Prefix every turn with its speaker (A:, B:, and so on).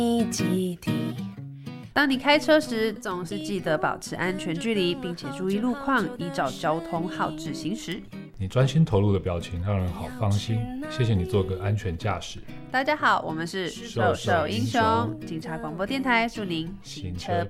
A: 基地。当你开车时，总是记得保持安全距离，并且注意路况，依照交通号志行驶。
B: 你专心投入的表情让人好放心，谢谢你做个安全驾驶。
A: 大家好，我们是瘦瘦英雄警察广播电台，祝您行车